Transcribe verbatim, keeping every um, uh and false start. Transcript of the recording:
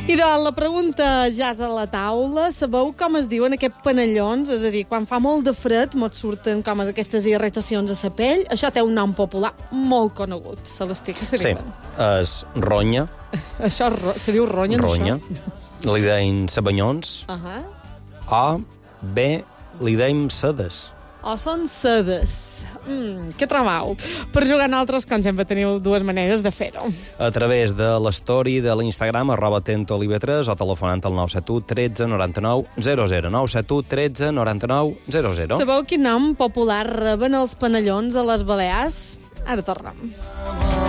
I de la pregunta ja és a la taula. Sabeu com es diuen aquests panellons? És a dir, quan fa molt de fred mos surten com aquestes irritacions a la pell. Això té un nom popular molt conegut. Celestí, què se diuen? Sí, és ronya. Això ro se diu ronya, ronya. Això? Li deim sabanyons. Uh -huh. O bé li deim sedes. O són sedes. Mm, què trobau? Per jugar nosaltres, com sempre, teniu dues maneres de fer-ho. A través de l'story de l'Instagram, arroba Tento Olive tres, o telefonant al nou set u tretze noranta-nou zero zero. nou set u tretze noranta-nou zero zero. Sabeu quin nom popular reben els panellons a les Balears? Ara tornem.